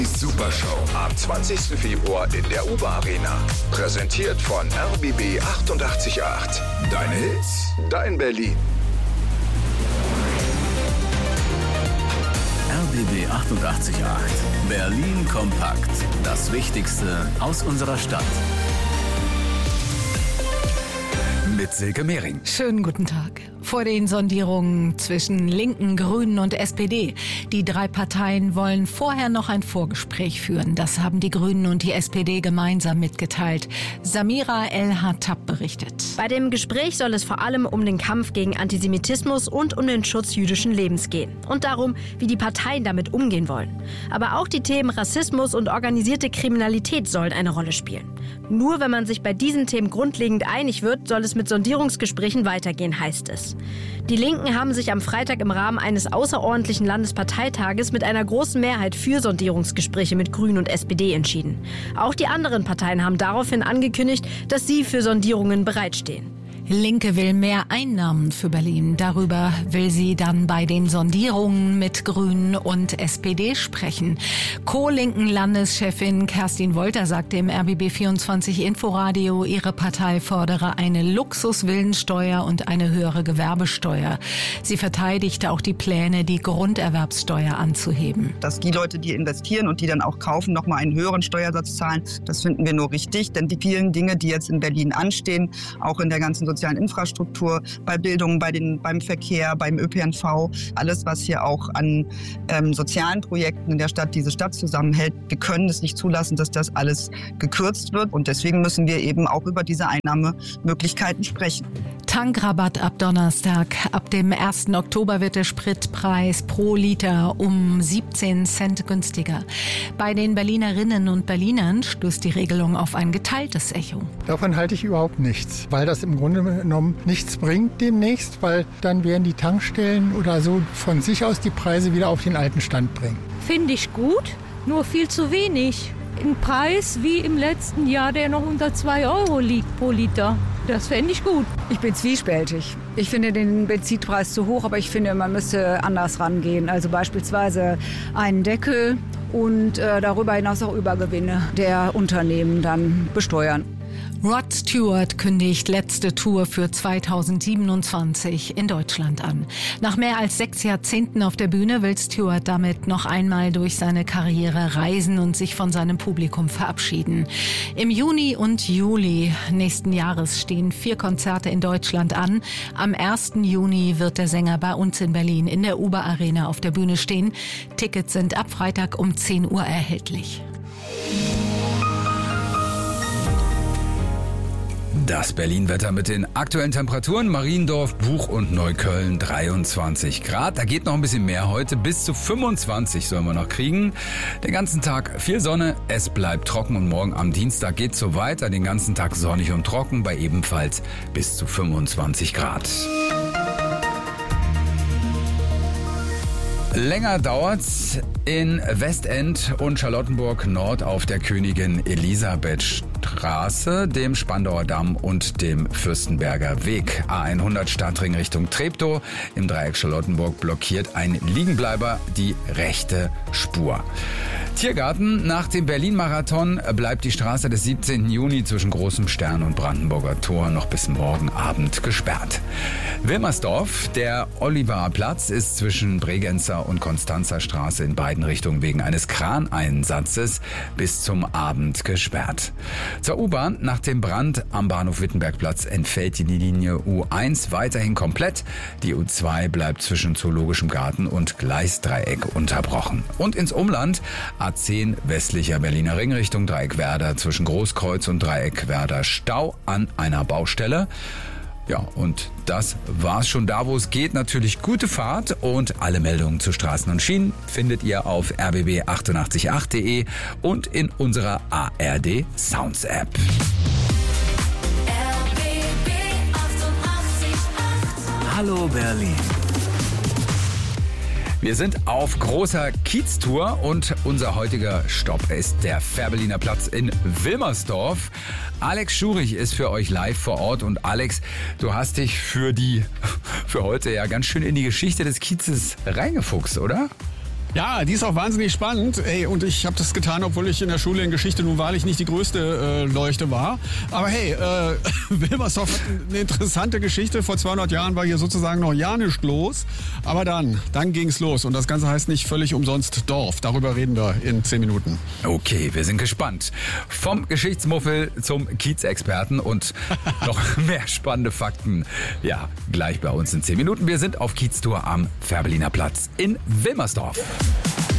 Supershow am 20. Februar in der UBA Arena. Präsentiert von RBB 888. Deine Hits, dein Berlin. RBB 888. Berlin kompakt. Das Wichtigste aus unserer Stadt. Mit Silke Mehring. Schönen guten Tag. Vor den Sondierungen zwischen Linken, Grünen und SPD. Die drei Parteien wollen vorher noch ein Vorgespräch führen. Das haben die Grünen und die SPD gemeinsam mitgeteilt. Samira El-Hattab berichtet. Bei dem Gespräch soll es vor allem um den Kampf gegen Antisemitismus und um den Schutz jüdischen Lebens gehen. Und darum, wie die Parteien damit umgehen wollen. Aber auch die Themen Rassismus und organisierte Kriminalität sollen eine Rolle spielen. Nur wenn man sich bei diesen Themen grundlegend einig wird, soll es mit Sondierungsgesprächen weitergehen, heißt es. Die Linken haben sich am Freitag im Rahmen eines außerordentlichen Landesparteitages mit einer großen Mehrheit für Sondierungsgespräche mit Grünen und SPD entschieden. Auch die anderen Parteien haben daraufhin angekündigt, dass sie für Sondierungen bereitstehen. Linke will mehr Einnahmen für Berlin. Darüber will sie dann bei den Sondierungen mit Grünen und SPD sprechen. Co-linken Landeschefin Kerstin Wolter sagte im RBB24 Inforadio, ihre Partei fordere eine Luxusvillensteuer und eine höhere Gewerbesteuer. Sie verteidigte auch die Pläne, die Grunderwerbssteuer anzuheben. Dass die Leute, die investieren und die dann auch kaufen, nochmal einen höheren Steuersatz zahlen, das finden wir nur richtig. Denn die vielen Dinge, die jetzt in Berlin anstehen, auch in der ganzen sozialen Infrastruktur, bei Bildung, beim Verkehr, beim ÖPNV, alles, was hier auch an sozialen Projekten in der Stadt diese Stadt zusammenhält. Wir können es nicht zulassen, dass das alles gekürzt wird. Und deswegen müssen wir eben auch über diese Einnahmemöglichkeiten sprechen. Tankrabatt ab Donnerstag. Ab dem 1. Oktober wird der Spritpreis pro Liter um 17 Cent günstiger. Bei den Berlinerinnen und Berlinern stößt die Regelung auf ein geteiltes Echo. Davon halte ich überhaupt nichts, weil das im Grunde genommen nichts bringt demnächst, weil dann werden die Tankstellen oder so von sich aus die Preise wieder auf den alten Stand bringen. Finde ich gut, nur viel zu wenig. Ein Preis wie im letzten Jahr, der noch unter 2 Euro liegt pro Liter. Das fände ich gut. Ich bin zwiespältig. Ich finde den Benzinpreis zu hoch, aber ich finde, man müsste anders rangehen. Also beispielsweise einen Deckel und darüber hinaus auch Übergewinne der Unternehmen dann besteuern. Rod Stewart kündigt letzte Tour für 2027 in Deutschland an. Nach mehr als 6 Jahrzehnten auf der Bühne will Stewart damit noch einmal durch seine Karriere reisen und sich von seinem Publikum verabschieden. Im Juni und Juli nächsten Jahres stehen 4 Konzerte in Deutschland an. Am 1. Juni wird der Sänger bei uns in Berlin in der UBA Arena auf der Bühne stehen. Tickets sind ab Freitag um 10 Uhr erhältlich. Das Berlin-Wetter mit den aktuellen Temperaturen. Mariendorf, Buch und Neukölln 23 Grad. Da geht noch ein bisschen mehr heute. Bis zu 25 sollen wir noch kriegen. Den ganzen Tag viel Sonne. Es bleibt trocken und morgen am Dienstag geht's so weiter. Den ganzen Tag sonnig und trocken bei ebenfalls bis zu 25 Grad. Länger dauert's in Westend und Charlottenburg Nord auf der Königin Elisabeth Straße, dem Spandauer Damm und dem Fürstenberger Weg. A100 Stadtring Richtung Treptow. Im Dreieck Charlottenburg blockiert ein Liegenbleiber die rechte Spur. Tiergarten. Nach dem Berlin-Marathon bleibt die Straße des 17. Juni zwischen Großem Stern und Brandenburger Tor noch bis morgen Abend gesperrt. Wilmersdorf. Der Olivaer Platz ist zwischen Bregenzer und Konstanzer Straße in beiden Richtungen wegen eines Kraneinsatzes bis zum Abend gesperrt. Zur U-Bahn. Nach dem Brand am Bahnhof Wittenbergplatz entfällt die Linie U1 weiterhin komplett. Die U2 bleibt zwischen Zoologischem Garten und Gleisdreieck unterbrochen. Und ins Umland. A10 westlicher Berliner Ring Richtung Dreieck Werder zwischen Großkreuz und Dreieck Werder Stau an einer Baustelle. Ja, und das war's schon da, wo es geht. Natürlich gute Fahrt und alle Meldungen zu Straßen und Schienen findet ihr auf rbb888.de und in unserer ARD Sounds App. RBB 888. Hallo Berlin. Wir sind auf großer Kieztour und unser heutiger Stopp ist der Fährberliner Platz in Wilmersdorf. Alex Schurich ist für euch live vor Ort und Alex, du hast dich für heute ja ganz schön in die Geschichte des Kiezes reingefuchst, oder? Ja, die ist auch wahnsinnig spannend. Ey, und ich habe das getan, obwohl ich in der Schule in Geschichte nun wahrlich nicht die größte Leuchte war. Aber hey, Wilmersdorf hat eine interessante Geschichte. Vor 200 Jahren war hier sozusagen noch ja nichts los. Aber dann ging's los. Und das Ganze heißt nicht völlig umsonst Dorf. Darüber reden wir in 10 Minuten. Okay, wir sind gespannt. Vom Geschichtsmuffel zum Kiezexperten und noch mehr spannende Fakten. Ja, gleich bei uns in 10 Minuten. Wir sind auf Kieztour am Fährberliner Platz in Wilmersdorf.